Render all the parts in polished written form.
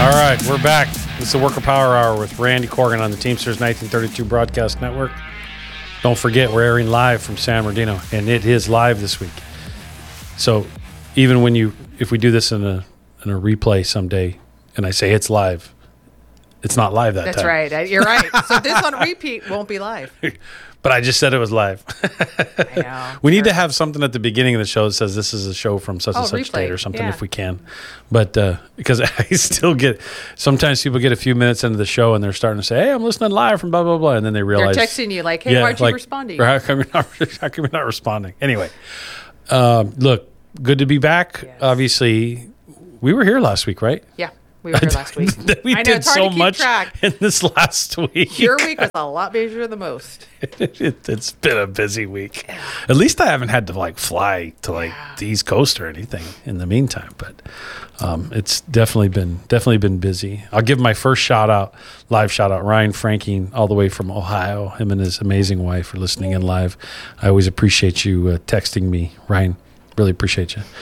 All right, we're back. This is the Worker Power Hour with Randy Corgan on the Teamsters 1932 Broadcast Network. Don't forget, we're airing live from San Bernardino, and it is live this week. So even if we do this in a replay someday, and I say it's live, it's not live that time. That's right. You're right. So this on repeat won't be live. But I just said it was live. I know. We need to have something at the beginning of the show that says this is a show from such and such replay. date or something if we can. Yeah. But because I still sometimes people get a few minutes into the show and they're starting to say, hey, I'm listening live from blah, blah, blah. And then they realize. They're texting you like, hey, why aren't you responding? How come you're not responding? Anyway, look, good to be back. Yes. Obviously, we were here last week, right? Yeah. We were here last week. We I know, did it's hard so to keep much track. in this last week. Your week was a lot busier than most. It's been a busy week. At least I haven't had to fly to the East Coast or anything in the meantime. But it's definitely been busy. I'll give my first live shout out, Ryan Franking, all the way from Ohio. Him and his amazing wife are listening in live. I always appreciate you texting me, Ryan. Really appreciate you.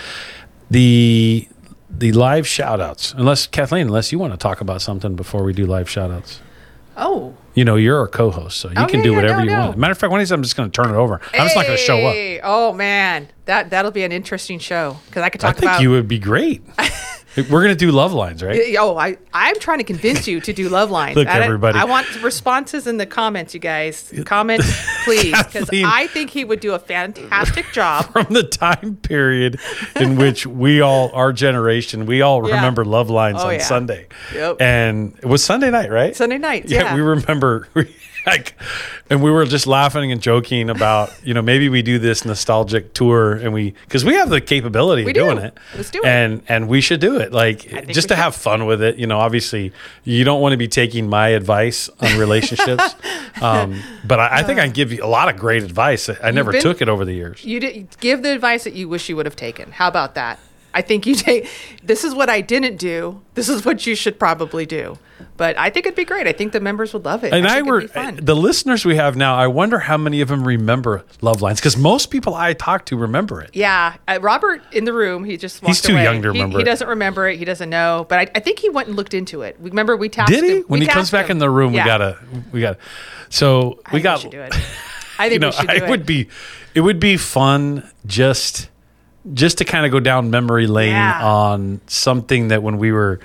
The live shout-outs, unless you want to talk about something before we do live shout-outs. Oh. You're our co-host, so you can do whatever you want. Matter of fact, one of these I'm just going to turn it over. I'm just not going to show up. Oh, man. That'll be an interesting show because I could talk about... I think you would be great. We're going to do love lines, right? Oh, I'm trying to convince you to do love lines. Look, everybody. I want responses in the comments, you guys. Comment, please, because I think he would do a fantastic job. From the time period in which our generation, we all remember love lines on Sunday. Yep. And it was Sunday night, right? Sunday night, yeah. We remember... and we were just laughing and joking about, maybe we do this nostalgic tour because we have the capability of doing it. Let's do it. And we should do it. Just to have fun with it. Obviously you don't want to be taking my advice on relationships. But I think I can give you a lot of great advice. I never took it over the years. You did give the advice that you wish you would have taken. How about that? I think this is what I didn't do. This is what you should probably do. But I think it'd be great. I think the members would love it. And it'd be fun. The listeners we have now, I wonder how many of them remember love lines, because most people I talk to remember it. Yeah. Robert in the room, he just walked away. He's too young to remember He doesn't remember it. He doesn't know. But I think he went and looked into it. Remember, we tasked him. Did he? When he comes back in the room, we gotta. So we got. We should do it. I think we should do it. It would be fun just to kind of go down memory lane on something that when we were,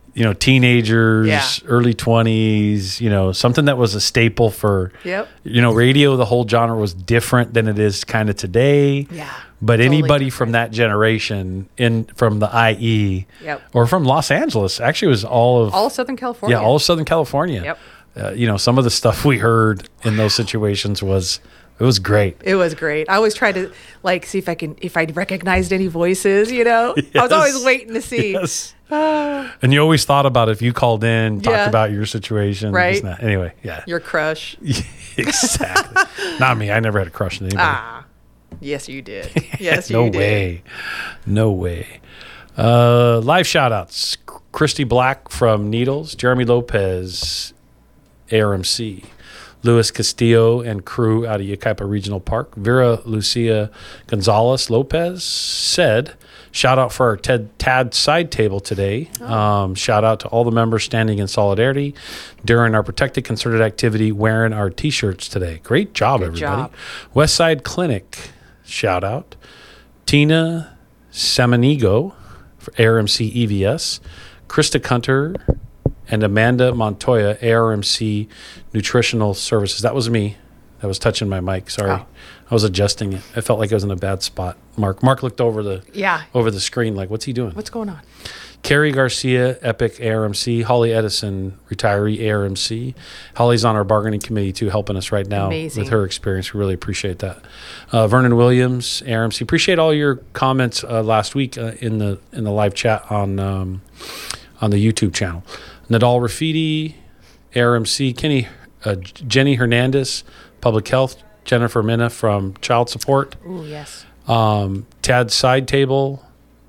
teenagers, early 20s, something that was a staple for, radio. The whole genre was different than it is kind of today. Yeah. But totally anybody from that generation, from the IE or from Los Angeles, actually it was all of Southern California. Yeah, all of Southern California. Yep. Some of the stuff we heard in those situations was great. It was great. I always tried to see if I recognized any voices, I was always waiting to see. Yes. And you always thought about if you called in, talked about your situation. Right. Anyway, yeah. Your crush. Exactly. Not me. I never had a crush on anybody. Yes, you did. Yes, you did. No way. Live shout outs. Christy Black from Needles, Jeremy Lopez, ARMC. Luis Castillo and crew out of Yucaipa Regional Park. Vera Lucia Gonzalez Lopez said, shout out for our TAD side table today. Shout out to all the members standing in solidarity during our protected concerted activity wearing our T-shirts today. Great job, everybody. Westside Clinic, shout out. Tina Samanigo for ARMC EVS. Krista Kunter and Amanda Montoya, ARMC Nutritional Services. That was me. That was touching my mic. Sorry. Oh. I was adjusting it. I felt like I was in a bad spot. Mark looked over the screen like, what's he doing? What's going on? Carrie Garcia, Epic ARMC. Holly Edison, retiree ARMC. Holly's on our bargaining committee too, helping us right now with her experience. We really appreciate that. Vernon Williams, ARMC. Appreciate all your comments last week in the live chat on the YouTube channel. Nadal Rafidi, ARMC, Jenny Hernandez, Public Health, Jennifer Minna from Child Support. Ooh, yes. TAD Side Table.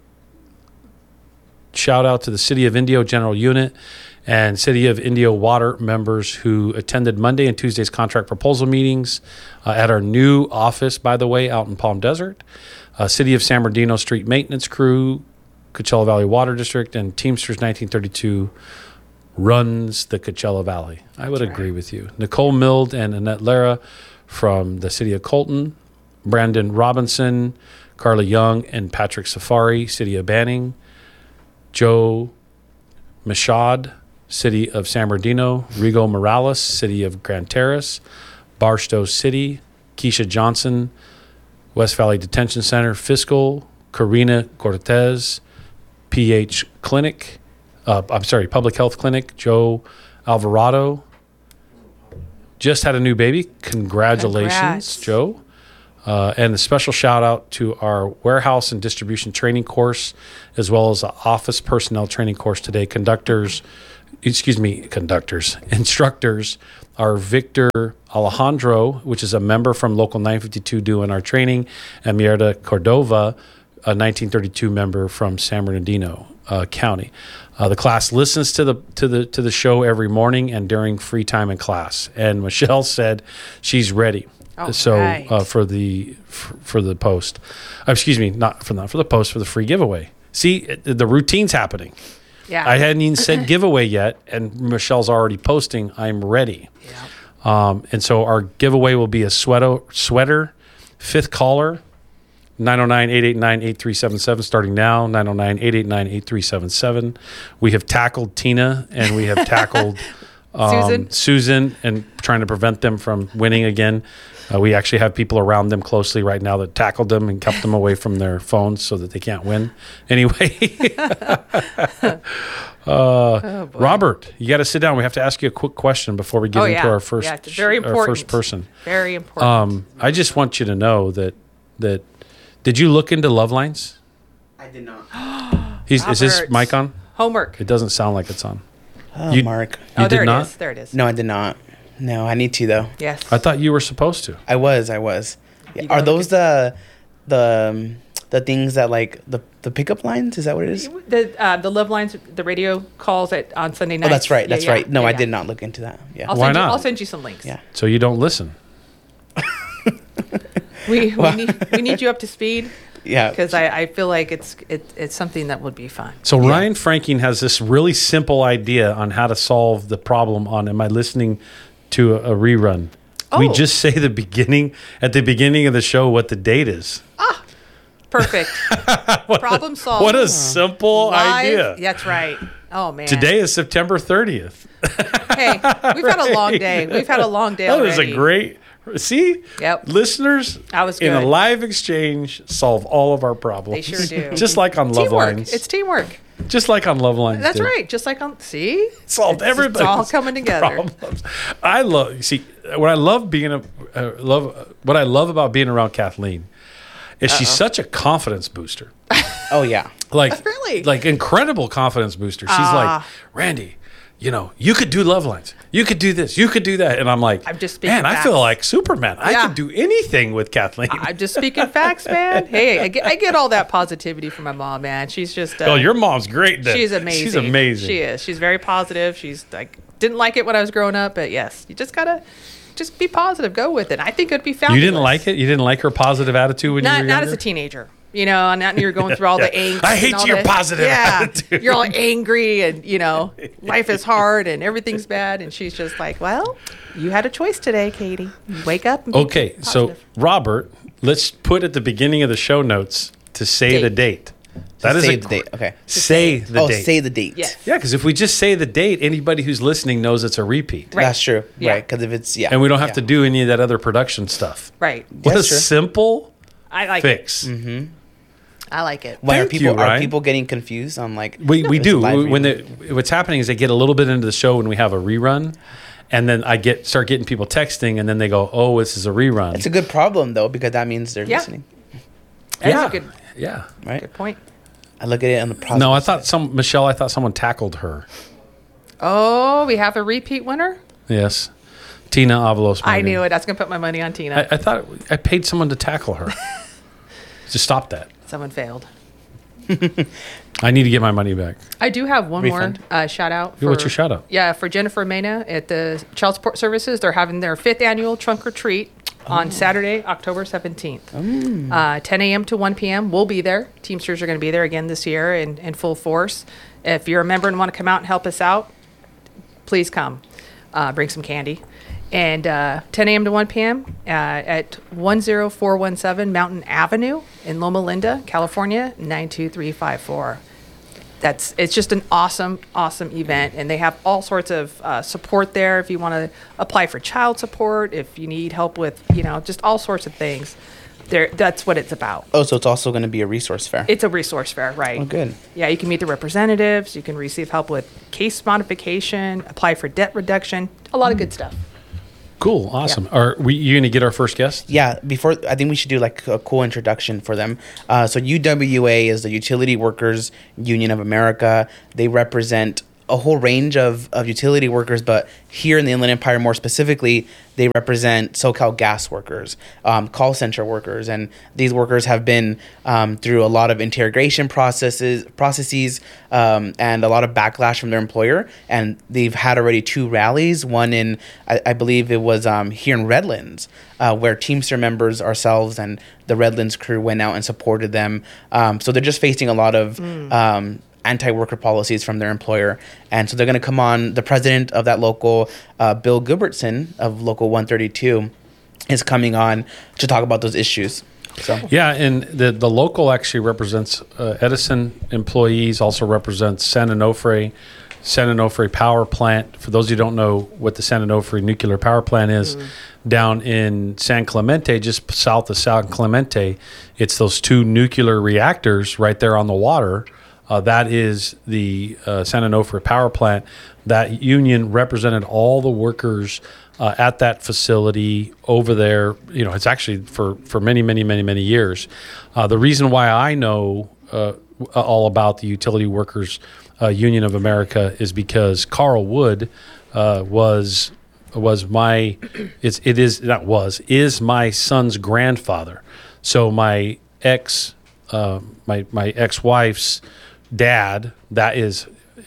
Shout out to the City of Indio General Unit and City of Indio Water members who attended Monday and Tuesday's contract proposal meetings at our new office, by the way, out in Palm Desert. City of San Bernardino Street Maintenance Crew, Coachella Valley Water District, and Teamsters 1932 runs the Coachella Valley. I would agree with you. Nicole Mild and Annette Lara from the city of Colton. Brandon Robinson, Carla Young, and Patrick Safari, city of Banning. Joe Machad, city of San Bernardino. Rigo Morales, city of Grand Terrace. Barstow City. Keisha Johnson, West Valley Detention Center. Fiscal. Karina Cortez, PH Clinic. Public Health Clinic. Joe Alvarado just had a new baby. Congratulations, Congrats. Joe. And a special shout out to our warehouse and distribution training course, as well as the office personnel training course today. Instructors are Victor Alejandro, which is a member from Local 952 doing our training, and Mierda Cordova, a 1932 member from San Bernardino County. The class listens to the show every morning and during free time in class. And Michelle said she's ready. Right. For the post, not for the post, for the free giveaway. See, the routine's happening. Yeah. I hadn't even said giveaway yet, and Michelle's already posting. I'm ready. Yeah. And so our giveaway will be a sweater, fifth caller, 909-889-8377, starting now, 909-889-8377. We have tackled Tina, and we have tackled Susan, and trying to prevent them from winning again. We actually have people around them closely right now that tackled them and kept them away from their phones so that they can't win. Anyway, Robert, you got to sit down. We have to ask you a quick question before we get into our first, it's very important. Our first person. Very important. I just want you to know that did you look into Love Lines? I did not. Is his mic on? Homework. It doesn't sound like it's on. Oh, Mark. You there did it not? is. There it is. No, I did not. No, I need to though. Yes. I thought you were supposed to. I was. Yeah. Are those the things that like the pickup lines? Is that what it is? The Love Lines, the radio calls on Sunday night. Oh, that's right. That's right. No, Yeah, I yeah. did not look into that. Yeah. Why not? I'll send you some links. Yeah. So you don't listen. We need you up to speed. Yeah. Because I feel like it's something that would be fun. So Ryan Franking has this really simple idea on how to solve the problem on Am I Listening to a Rerun? We Oh. just say at the beginning of the show what the date is. Perfect. Problem solved. What a simple Live. idea. That's right. Oh man. Today is September 30th. Hey, we've had a long day. We've had a long day That already. was a great. See? Yep. Listeners, That was in a good. live exchange, solve all of our problems. They sure do. Just like on Love Teamwork. Lines. It's teamwork. Just like on Love Lines. That's did. right. Just like on Solved It's everybody's all coming together. problems. I love. See, what I love what I love about being around Kathleen is she's such a confidence booster. Oh yeah. Like Really? like incredible confidence booster. She's like, Randy, you could do Love Lines. You could do this. You could do that. And I'm like, I'm just speaking man, I facts. feel like Superman. I Yeah. could do anything with Kathleen. I'm just speaking facts, man. Hey, I get all that positivity from my mom, man. She's just. Oh, your mom's great. Then. She's amazing. She's amazing. She is. She's very positive. She's like didn't like it when I was growing up, but yes, you just gotta just be positive. Go with it. I think it'd be fabulous. You didn't like it? You didn't like her positive attitude when you were younger? Not as a teenager. And now you're going through all the angst. I hate and all your the- positive attitude. You're all angry and, life is hard and everything's bad. And she's just like, well, you had a choice today, Katie. You wake up and be Okay, so positive. Robert, let's put at the beginning of the show notes to say the date. That is say a the date. Okay. Say the Oh, date. say the date. Yes. Yeah, because if we just say the date, anybody who's listening knows it's a repeat, Right. That's true. Yeah. Right. Because if it's and we don't have to do any of that other production stuff. Right. What a That's true. simple I like fix. it. I like it. Why Thank you, are Ryan. people getting confused on like? We it's a do. live When reading? what's happening is they get a little bit into the show when we have a rerun, and then I start getting people texting, and then they go, "Oh, this is a rerun." It's a good problem though because that means they're Yeah. listening, That's a good yeah. right? point. I look at it on the positive. No, I thought someone tackled her. Oh, we have a repeat winner? Yes, Tina Avalos. I knew it. I was going to put my money on Tina. I thought I paid someone to tackle her. Just stop that. Someone failed. I need to get my money back. I do have one Refund. more shout out. Yeah, what's your shout out? Yeah, for Jennifer Mena at the Child Support Services. They're having their 5th annual trunk or treat on Saturday, October 17th. 10 a.m. to 1 p.m. We'll be there. Teamsters are going to be there again this year in full force. If you're a member and want to come out and help us out, please come. Bring some candy. And 10 a.m. to 1 p.m. At 10417 Mountain Avenue in Loma Linda, California, 92354. It's just an awesome event, and they have all sorts of support there. If you want to apply for child support, if you need help with, just all sorts of things, that's what it's about. Oh, so it's also going to be a resource fair. It's a resource fair, right? Oh, good. Yeah, you can meet the representatives. You can receive help with case modification, apply for debt reduction, a lot of good stuff. Cool, awesome. Are you going to get our first guest? Yeah, before I think we should do like a cool introduction for them. So UWA is the Utility Workers Union of America. They represent a whole range of utility workers, but here in the Inland Empire more specifically, they represent SoCal gas workers, call center workers, and these workers have been through a lot of interrogation processes, and a lot of backlash from their employer. And they've had already 2 rallies. One in, I believe it was here in Redlands, where Teamster members, ourselves, and the Redlands crew went out and supported them. So they're just facing a lot of anti-worker policies from their employer. And so they're going to come on. The president of that local, Bill Gilbertson of Local 132, is coming on to talk about those issues. So yeah, and the local actually represents Edison employees, also represents San Onofre Power Plant. For those who don't know what the San Onofre nuclear power plant is, down in San Clemente, just south of San Clemente, it's those 2 nuclear reactors right there on the water. That is the San Onofre Power Plant. That union represented all the workers at that facility over there. It's actually for many, many, many, many years. The reason why I know all about the Utility Workers Union of America is because Carl Wood is my son's grandfather. So my ex-wife's dad, that's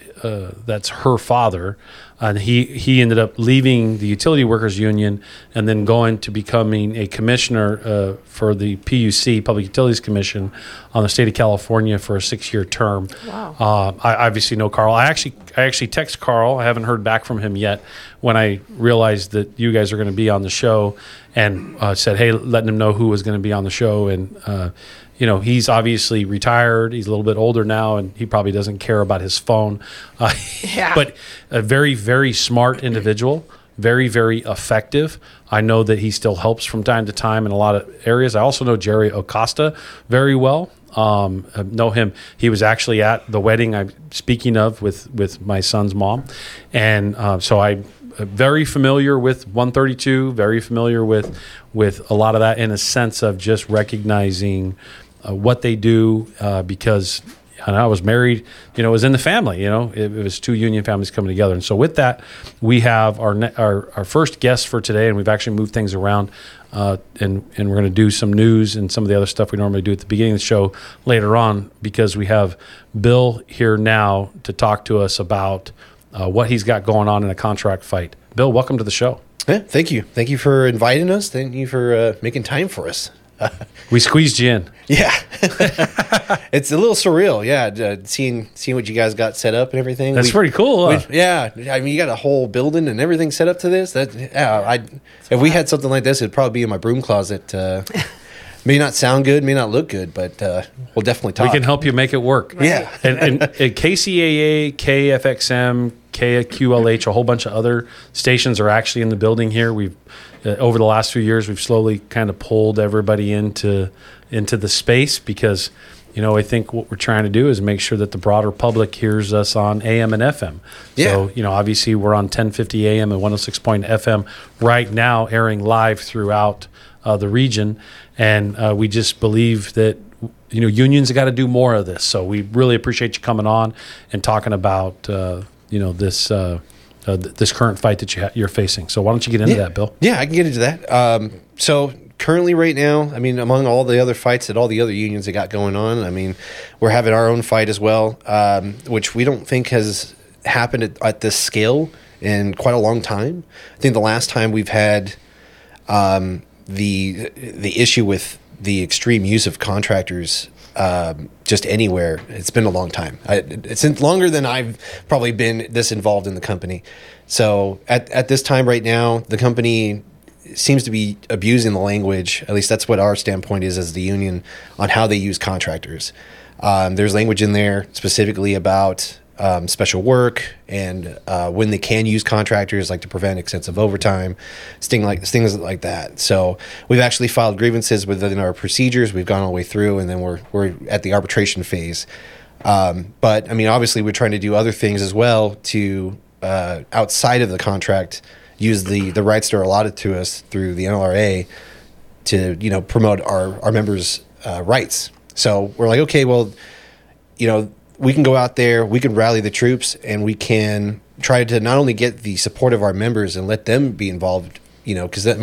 her father, and he ended up leaving the Utility Workers Union and then going to becoming a commissioner for the PUC, Public Utilities Commission, on the state of California for a 6-year term. Wow. I obviously know Carl. I actually text Carl. I haven't heard back from him yet when I realized that you guys are going to be on the show, and said, hey, letting him know who was going to be on the show. And he's obviously retired. He's a little bit older now, and he probably doesn't care about his phone. But a very, very smart individual, very, very effective. I know that he still helps from time to time in a lot of areas. I also know Jerry Acosta very well. I know him. He was actually at the wedding I'm speaking of with my son's mom. And so I'm very familiar with 132, very familiar with a lot of that, in a sense of just recognizing what they do, because I was married, it was in the family, it was 2 union families coming together. And so with that, we have our first guest for today, and we've actually moved things around, and we're going to do some news and some of the other stuff we normally do at the beginning of the show later on, because we have Bill here now to talk to us about what he's got going on in a contract fight. Bill, welcome to the show. Yeah, thank you. Thank you for inviting us. Thank you for making time for us. We squeezed you in. Yeah. It's a little surreal, seeing what you guys got set up and everything. That's pretty cool, huh? Yeah. I mean, you got a whole building and everything set up to this. If we had something like this, it'd probably be in my broom closet. May not sound good, may not look good, but we'll definitely talk. We can help you make it work. Right. Yeah. and KCAA, KFXM, KQLH, a whole bunch of other stations are actually in the building here. We've over the last few years, we've slowly kind of pulled everybody into the space, because I think what we're trying to do is make sure that the broader public hears us on AM and FM. Yeah. So, obviously we're on 1050 AM and 106.FM right now, airing live throughout the region. And we just believe that, unions have got to do more of this. So we really appreciate you coming on and talking about, this current fight that you're facing. So why don't you get into that, Bill? Yeah, I can get into that. So currently right now, I mean, among all the other fights that all the other unions have got going on, I mean, we're having our own fight as well, which we don't think has happened at this scale in quite a long time. I think the last time we've had the issue with the extreme use of contractors just anywhere. It's been a long time. It's longer than I've probably been this involved in the company. So at this time right now, the company seems to be abusing the language. At least that's what our standpoint is as the union on how they use contractors. There's language in there specifically about special work and when they can use contractors, like to prevent excessive overtime, things like that. So we've actually filed grievances within our procedures. We've gone all the way through, and then we're at the arbitration phase. But I mean, obviously, we're trying to do other things as well to outside of the contract, use the rights that are allotted to us through the NLRA to promote our members' rights. So we're like, okay, well, we can go out there, we can rally the troops, and we can try to not only get the support of our members and let them be involved, because